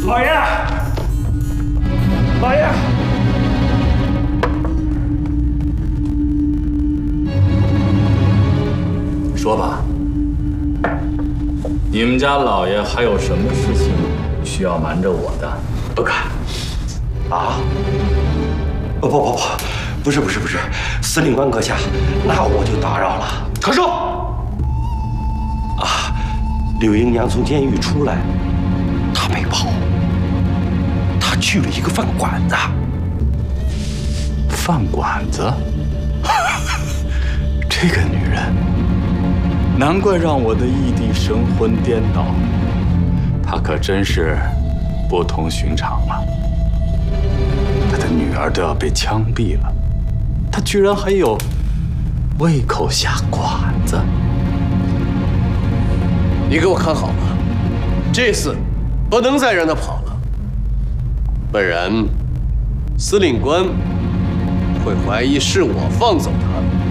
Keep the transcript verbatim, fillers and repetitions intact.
老爷，老爷， 说吧，你们家老爷还有什么事情需要瞒着我的？ 不敢。啊？不不不不，不是不是不是，司令官阁下，那我就打扰了。 可说。 啊，柳英娘从监狱出来，她没跑，她去了一个饭馆子。 饭馆子？这个女人，难怪让我的义弟神魂颠倒。她可真是不同寻常了。他的女儿都要被枪毙了，他居然还有胃口下馆子。 你给我看好了，这次不能再让他跑了，不然司令官会怀疑是我放走他。